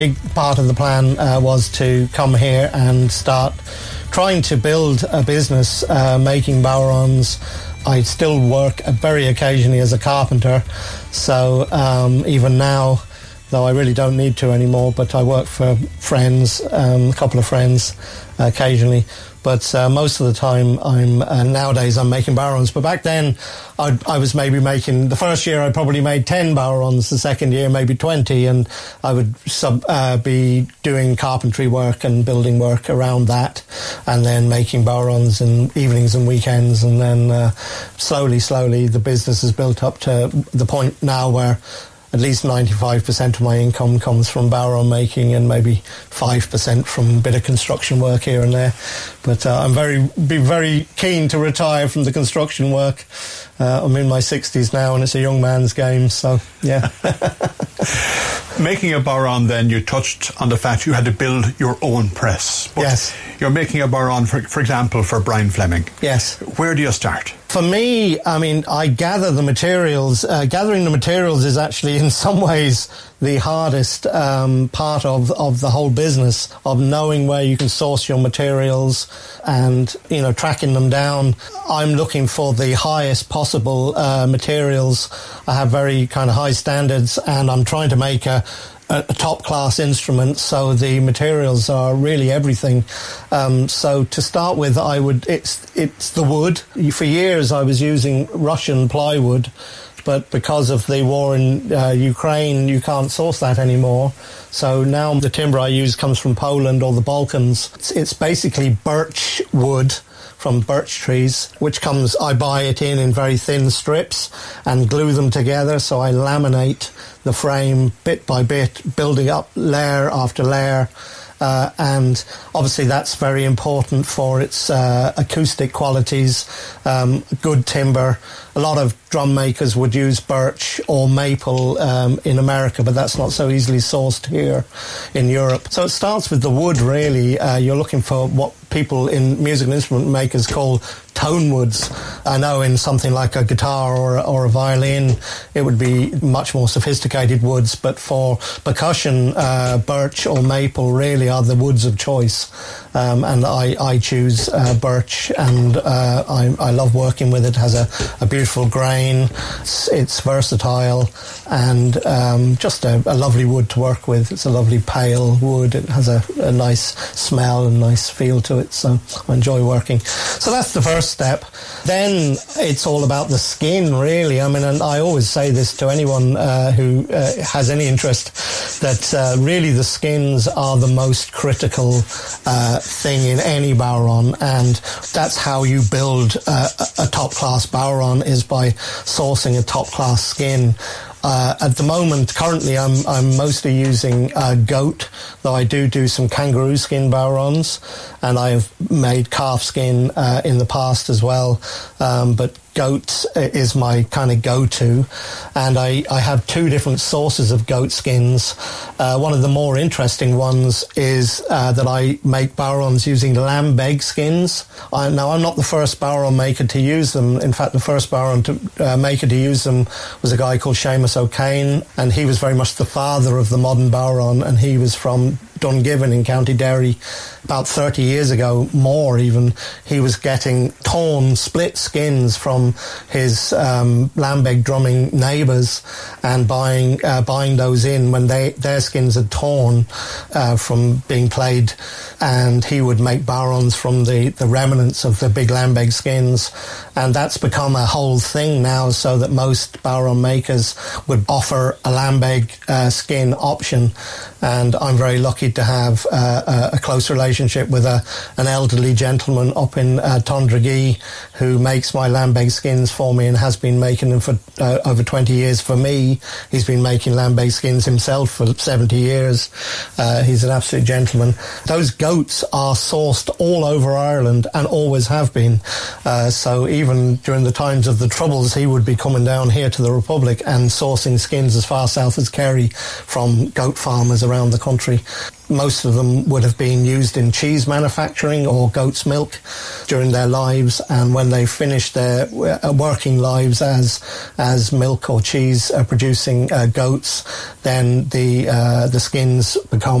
Big part of the plan was to come here and start trying to build a business making Bowerons. I still work very occasionally as a carpenter, so even now, though I really don't need to anymore, but I work for friends, a couple of friends occasionally. But most of the time, nowadays I'm making Bowerons. But back then, I was maybe making, the first year I probably made 10 Bowerons, the second year maybe 20, and I would be doing carpentry work and building work around that, and then making Bowerons in evenings and weekends, and then slowly the business has built up to the point now where at least 95% of my income comes from Boweron making, and maybe 5% from a bit of construction work here and there. But I'm very keen to retire from the construction work. I'm in my 60s now, and it's a young man's game, so yeah. Making a Boweron, then, you touched on the fact you had to build your own press. But yes. You're making a Boweron, for example, for Brian Fleming. Yes. Where do you start? For me, I mean, I gather the materials. Gathering the materials is actually, in some ways, the hardest part of the whole business, of knowing where you can source your materials and, you know, tracking them down. I'm looking for the highest possible materials. I have very kind of high standards, and I'm trying to make a top-class instrument, so the materials are really everything. So to start with, it's the wood. For years I was using Russian plywood, but because of the war in Ukraine, you can't source that anymore. So now the timber I use comes from Poland or the Balkans. It's basically birch wood from birch trees, which I buy it in very thin strips and glue them together. So I laminate the frame bit by bit, building up layer after layer. And obviously that's very important for its acoustic qualities, good timber. A lot of drum makers would use birch or maple in America, but that's not so easily sourced here in Europe. So it starts with the wood, really. You're looking for what people in musical instrument makers call tone woods. I know in something like a guitar or a violin, it would be much more sophisticated woods, but for percussion, birch or maple really are the woods of choice. And I choose birch, and I love working with it. It has a beautiful grain. It's versatile, and just a lovely wood to work with. It's a lovely pale wood. It has a nice smell and nice feel to it, so I enjoy working. So that's the first step. Then it's all about the skin, really. I mean, and I always say this to anyone who has any interest, that really the skins are the most critical thing in any Boweron, and that's how you build a top-class Boweron, is by sourcing a top-class skin. At the moment, currently, I'm mostly using goat, though I do some kangaroo skin Bowerons, and I've made calf skin in the past as well, but goat is my kind of go-to, and I have two different sources of goat skins. One of the more interesting ones is that I make Bowerons using Lambeg skins. Now, I'm not the first Boweron maker to use them. In fact, the first Boweron maker to use them was a guy called Seamus O'Kane, and he was very much the father of the modern Boweron, and he was from Dungiven in County Derry. About 30 years ago, more even, he was getting torn, split skins from his Lambeg drumming neighbours, and buying those in when their skins had torn from being played, and he would make Bowerons from the remnants of the big Lambeg skins, and that's become a whole thing now, so that most Boweron makers would offer a Lambeg skin option, and I'm very lucky to have a close relationship with an elderly gentleman up in Tondragee who makes my Lambeg skins for me and has been making them for over 20 years for me. He's been making Lambeg skins himself for 70 years. He's an absolute gentleman. Those goats are sourced all over Ireland and always have been. So even during the times of the Troubles, he would be coming down here to the Republic and sourcing skins as far south as Kerry from goat farmers around the country. most of them would have been used in cheese manufacturing or goat's milk during their lives, and when they finished their working lives as milk or cheese producing goats, then the skins become